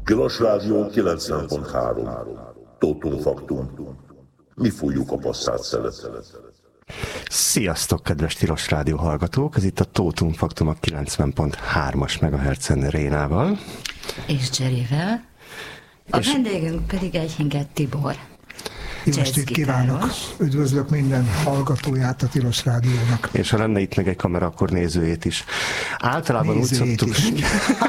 Tilos Rádió 90.3. Tótum Faktum. Mi fújjuk a passzát szelet. Sziasztok, kedves Tilos Rádió hallgatók! Ez itt a Tótum Faktum a 90.3-as MHz-en Rénával. És Jerryvel. A vendégünk pedig Eichinger Tibor. Jó estét kívánok! Üdvözlök minden hallgatóját a Tilos Rádiónak. És ha lenne itt meg egy kamera, akkor nézőjét is. Általában nézőjét úgy szoktuk...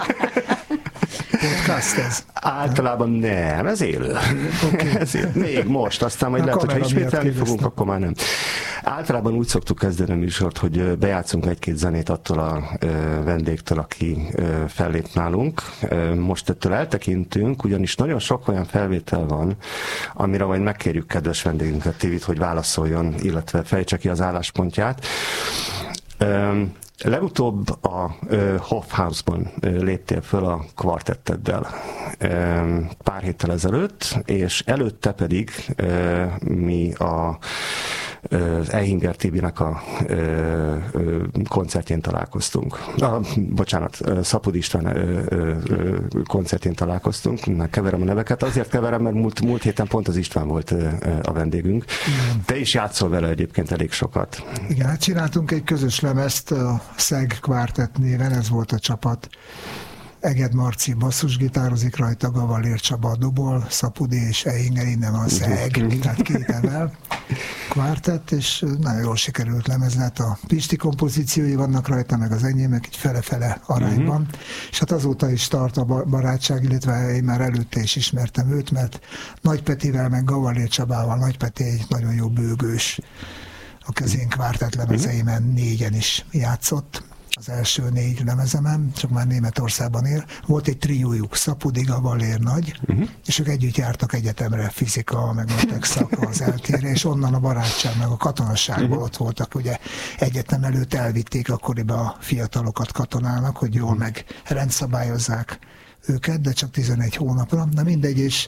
Podcast ez? Általában nem, ez élő. Okay. Ez élő. Még most, aztán majd lehet, hogyha ismételni fogunk, akkor már nem. Általában úgy szoktuk kezdeni a műsort, hogy bejátszunk egy-két zenét attól a vendégtől, aki fellép nálunk. Most ettől eltekintünk, ugyanis nagyon sok olyan felvétel van, amire majd megkérjük kedves vendégünket, Tivit, hogy válaszoljon, illetve fejtse ki az álláspontját. Legutóbb a Hofhausban léptél föl a kvartetteddel pár héttel ezelőtt, és előtte pedig mi az Eichinger Tibinek a koncertjén találkoztunk. Szapud István koncertjén találkoztunk. Keverem a neveket. Azért keverem, mert múlt héten pont az István volt a vendégünk. Igen. Te is játszol vele egyébként elég sokat. Igen, hát csináltunk egy közös lemezt a Szeg Quartet néven, ez volt a csapat. Eged Marci basszusgitározik rajta, Gavalér Csaba dobol, Szapudi és Eichinger, innen van Szeg, tehát két emel kvártett, és nagyon jól sikerült lemez lett. A Pisti kompozíciói vannak rajta, meg az enyémek, így fele-fele arányban. És hát azóta is tart a barátság, illetve én már előtte is ismertem őt, mert Nagy Petivel, meg Gavalér Csabával, Nagy Peti egy nagyon jó bőgős, a kezén kvártett lemezeimen 4-en is játszott. Az első 4 lemezemen, csak már Németországban él. Volt egy triójuk, Szapudi, Gavalér, Nagy, és ők együtt jártak egyetemre, fizika, meg matek szakra az eltére, és onnan a barátság, meg a katonasságból ott voltak, ugye egyetem előtt elvitték akkoriban a fiatalokat katonának, hogy jól meg rendszabályozzák őket, de csak 11 hónapra, de mindegy, és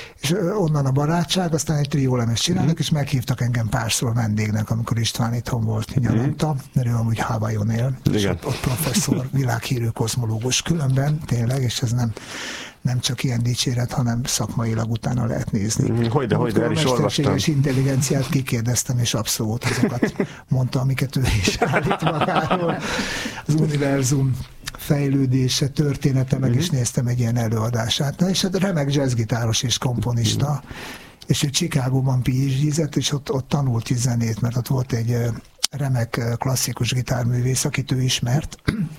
onnan a barátság, aztán egy triólemezt csinálnak, és meghívtak engem párszor vendégnek, amikor István itthon volt nyaranta, mert ő amúgy Hawaiion él, és ott professzor, világhírű kozmológus különben, tényleg, és ez nem csak ilyen dicséret, hanem szakmailag utána lehet nézni. Hogyne, el is olvastam. És intelligenciát kikérdeztem, és abszolút azokat mondta, amiket ő is állít magáról. Az univerzum fejlődése, története, meg is néztem egy ilyen előadását. Na, és hát remek jazzgitáros és komponista, és ő Chicagóban PhD-zett, és ott tanult is zenét, mert ott volt egy remek klasszikus gitárművész, akit ő ismert,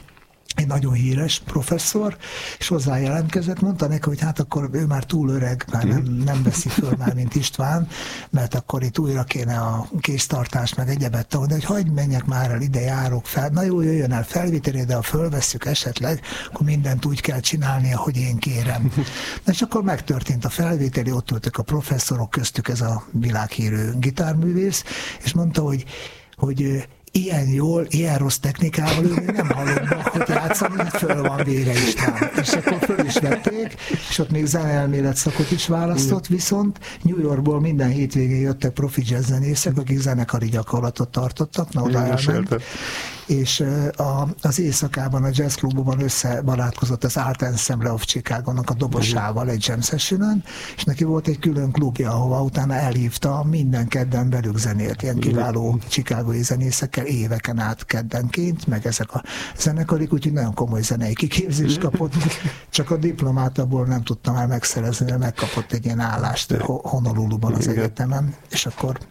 egy nagyon híres professzor, és hozzá jelentkezett, mondta neki, hogy hát akkor ő már túl öreg, már nem veszi föl már, mint István, mert akkor itt újra kéne a kéztartást, meg egyebet tanulni, hogy hagyd menjek már el, ide járok fel, na jó, jöjjön el felvételé, de ha fölvesszük esetleg, akkor mindent úgy kell csinálni, ahogy én kérem. Na, és akkor megtörtént a felvételi, ott ültek a professzorok, köztük ez a világhírű gitárművész, és mondta, hogy ilyen jól, ilyen rossz technikával ő még nem hallott, hogy játszani, így föl van vége István. És akkor föl is vették, és ott még zeneelmélet szakot is választott, viszont New Yorkból minden hétvégén jöttek profi jazzzenészek, akik zenekari gyakorlatot tartottak, na oda elment. És az éjszakában a jazzklubban összebarátkozott az Art Ensemble of Chicago-nak a dobosával egy jam sessionen, és neki volt egy külön klubja, ahova utána elhívta minden kedden velük zenélt, ilyen kiváló chicagói zenészekkel éveken át keddenként, meg ezek a zenekarik, úgyhogy nagyon komoly zenei kiképzést kapott, csak a diplomátából nem tudtam már megszerezni, mert megkapott egy ilyen állást Honoluluban az egyetemen, és akkor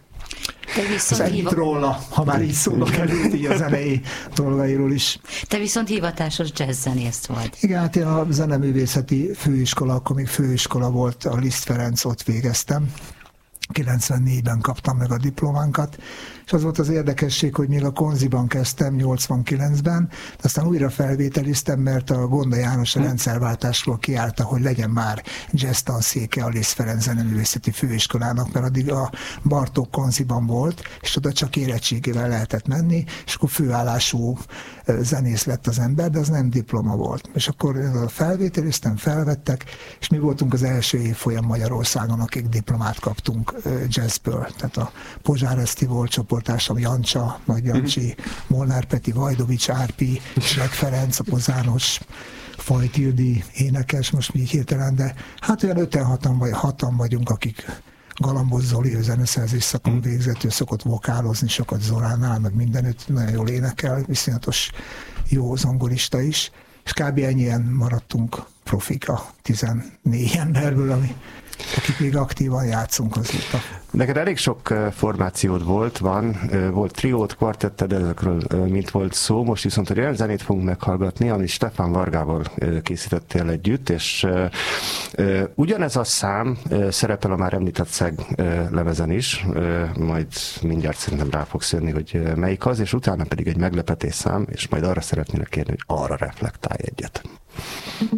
ez ennyit róla, ha már így szóba került így a zenei dolgairól is. Te viszont hivatásos jazzzenész vagy. Igen, hát én a zeneművészeti főiskola, akkor még főiskola volt, a Liszt Ferenc, ott végeztem. 94-ben kaptam meg a diplománkat, és az volt az érdekesség, hogy még a Konziban kezdtem 89-ben, de aztán újra felvételiztem, mert a Gonda János a rendszerváltásról kiállta, hogy legyen már jazz tanszéke a Liszt Ferenc zeneművészeti főiskolának, mert addig a Bartók Konziban volt, és oda csak érettségével lehetett menni, és akkor főállású zenész lett az ember, de az nem diploma volt. És akkor felvételiztem, felvettek, és mi voltunk az első évfolyam Magyarországon, akik diplomát kaptunk jazzből. Tehát a Pozsár Eszti volt csoporttársam, Jancsa, Nagy Jancsi, Molnár Peti, Vajdovics Árpi, Srek Ferenc, a Pozános, Fajtildi énekes, most így hirtelen, de hát olyan 5-6-an vagy 6-an vagyunk, akik Galambos Zoli, ő zeneszerzés szakon végzett, ő szokott vokálozni sokat Zoránál, meg mindenütt, nagyon jól énekel, viszonyatos jó zongorista is, és kb. Ennyien maradtunk profik a 14 emberből, akik még aktívan játszunk azóta. Neked elég sok formációd volt triót, kvartetted, ezekről mint volt szó, most viszont egy olyan zenét fogunk meghallgatni, amit Stefan Vargával készítettél együtt, és ugyanez a szám szerepel a már említett Szeg lemezen is, majd mindjárt szerintem rá fogsz jönni, hogy melyik az, és utána pedig egy meglepetés szám, és majd arra szeretnélek kérni, hogy arra reflektálj egyet.